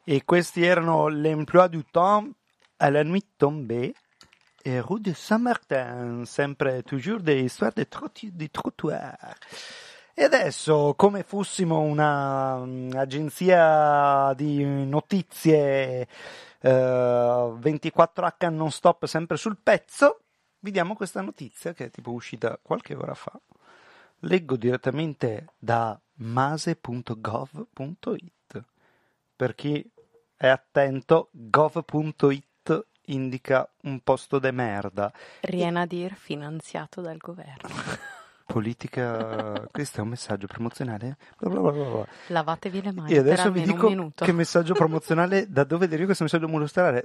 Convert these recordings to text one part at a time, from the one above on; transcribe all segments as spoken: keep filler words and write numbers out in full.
E questi erano l'emploi du temps à la nuit tombée et rue de Saint-Martin, sempre toujours des histoires de, trottu- di trottoir. E adesso, come fossimo una um, agenzia di notizie uh, ventiquattro acca non stop, sempre sul pezzo, vi diamo questa notizia che è tipo uscita qualche ora fa. Leggo direttamente da mase punto gov punto it. Per chi è attento, gov punto it indica un posto de merda. Rienadir finanziato dal governo. Politica, questo è un messaggio promozionale? Blablabla. Lavatevi le mani E adesso per vi almeno dico un minuto. che messaggio promozionale, da dove deriva questo messaggio molestrale?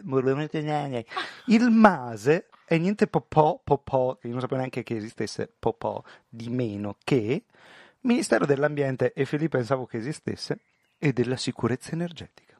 Il Mase è niente popò, popò, che io non sapevo neanche che esistesse popò, di meno che Ministero dell'Ambiente, e Filippo pensavo che esistesse, e della sicurezza energetica.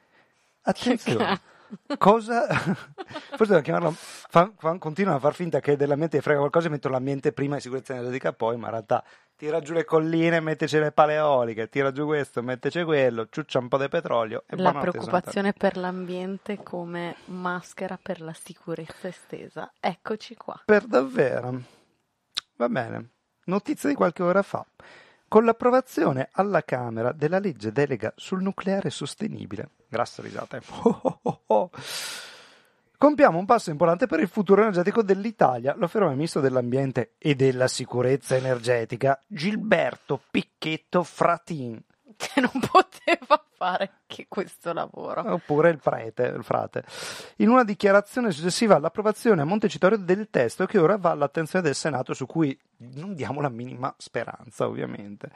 Attenzione, cosa... Forse devo chiamarlo... Fa, fa, continua a far finta che dell'ambiente frega qualcosa e metto l'ambiente prima e sicurezza energetica poi, ma in realtà tira giù le colline, metteci le pale eoliche, tira giù questo, metteci quello, ciuccia un po' di petrolio e La buonanotte, preoccupazione per l'ambiente come maschera per la sicurezza estesa. Eccoci qua. Per davvero. Va bene. Notizia di qualche ora fa. Con l'approvazione alla Camera della legge delega sul nucleare sostenibile. Grazie risate. Oh, oh, oh, oh. Compiamo un passo importante per il futuro energetico dell'Italia, lo afferma il ministro dell'Ambiente e della Sicurezza Energetica Gilberto Picchetto Fratin. Che non poteva fare che questo lavoro. Oppure il prete, il frate. In una dichiarazione successiva all'approvazione a Montecitorio del testo che ora va all'attenzione del Senato, su cui non diamo la minima speranza, ovviamente.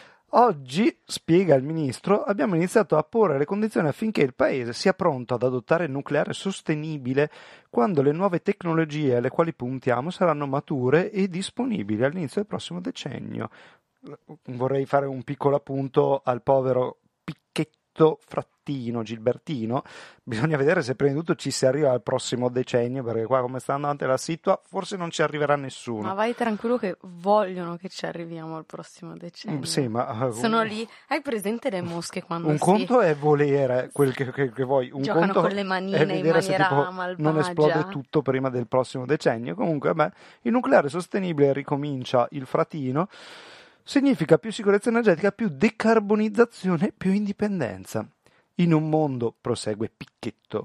Oggi, spiega il ministro, abbiamo iniziato a porre le condizioni affinché il Paese sia pronto ad adottare il nucleare sostenibile quando le nuove tecnologie alle quali puntiamo saranno mature e disponibili all'inizio del prossimo decennio. Vorrei fare un piccolo appunto al povero Picchetto Frattino Gilbertino. Bisogna vedere se prima di tutto ci si arriva al prossimo decennio, perché qua come sta andando la situa forse non ci arriverà nessuno. Ma vai tranquillo che vogliono che ci arriviamo al prossimo decennio. Sì, ma sono lì. Hai presente le mosche quando un si... conto è volere quel che, che, che vuoi, un giocano conto con le manine è vedere in maniera se tipo malvagia. non esplode tutto prima del prossimo decennio. Comunque, beh, il nucleare sostenibile, ricomincia il Fratino, significa più sicurezza energetica, più decarbonizzazione, più indipendenza. In un mondo, prosegue Picchetto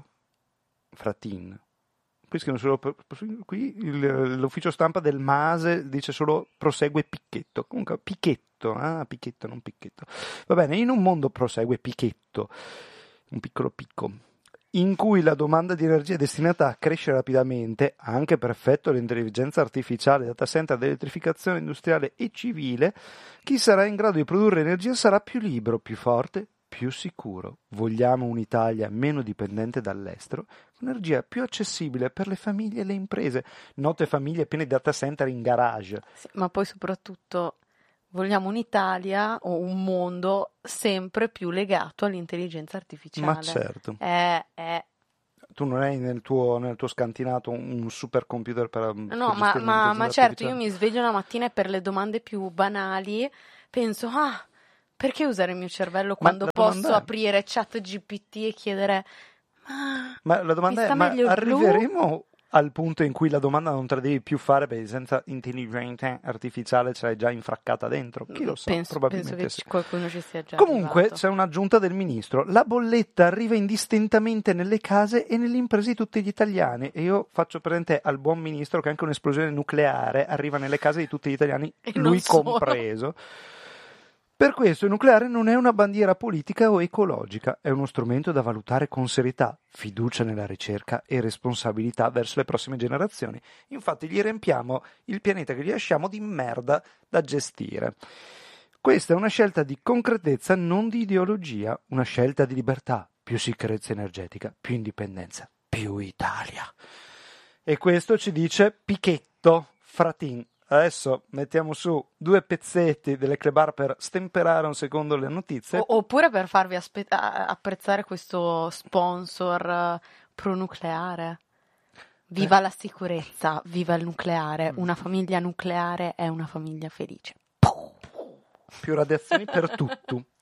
Fratin. Qui scrivono solo qui il, l'ufficio stampa del Mase dice solo prosegue Picchetto. Comunque Picchetto, ah, Picchetto, non Picchetto. Va bene, in un mondo, prosegue Picchetto, un piccolo picco, in cui la domanda di energia è destinata a crescere rapidamente, anche per effetto dell'intelligenza artificiale, data center, dell'elettrificazione industriale e civile, chi sarà in grado di produrre energia sarà più libero, più forte, più sicuro. Vogliamo un'Italia meno dipendente dall'estero, energia più accessibile per le famiglie e le imprese. Note famiglie piene di data center in garage. Sì, ma poi soprattutto vogliamo un'Italia o un mondo sempre più legato all'intelligenza artificiale. Ma certo. È, è... Tu non hai nel tuo, nel tuo scantinato un, un supercomputer per... No, per ma, ma, ma certo, io artificiale. mi sveglio la mattina e per le domande più banali penso, ah, perché usare il mio cervello quando posso è... aprire ChatGPT e chiedere, ma... Ma la domanda è, ma arriveremo al punto in cui la domanda non te la devi più fare perché senza intelligenza artificiale ce l'hai già infraccata dentro? Chi lo sa, penso, probabilmente penso che sì. qualcuno ci sia già Comunque arrivato. C'è un'aggiunta del ministro: la bolletta arriva indistintamente nelle case e nelle imprese di tutti gli italiani, e io faccio presente al buon ministro che anche un'esplosione nucleare arriva nelle case di tutti gli italiani, e lui compreso. Per questo il nucleare non è una bandiera politica o ecologica, è uno strumento da valutare con serietà, fiducia nella ricerca e responsabilità verso le prossime generazioni. Infatti gli riempiamo il pianeta che gli lasciamo di merda da gestire. Questa è una scelta di concretezza, non di ideologia, una scelta di libertà, più sicurezza energetica, più indipendenza, più Italia. E questo ci dice Picchetto Fratin. Adesso mettiamo su due pezzetti delle Clebar per stemperare un secondo le notizie. O- oppure per farvi aspe- apprezzare questo sponsor pronucleare. Viva eh. la sicurezza, viva il nucleare. Una famiglia nucleare è una famiglia felice. Più radiazioni per tutto.